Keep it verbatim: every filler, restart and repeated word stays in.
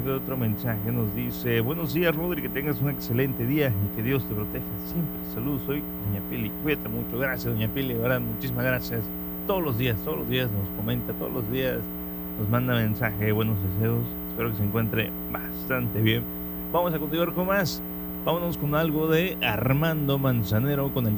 tengo otro mensaje. Nos dice: buenos días, Rodri, que tengas un excelente día y que Dios te proteja siempre. Saludos, soy doña Pili. Cuídate mucho. Gracias, doña Pili. De verdad, muchísimas gracias. Todos los días, todos los días nos comenta, todos los días nos manda mensaje de buenos deseos. Espero que se encuentre bastante bien. Vamos a continuar con más. Vámonos con algo de Armando Manzanero con el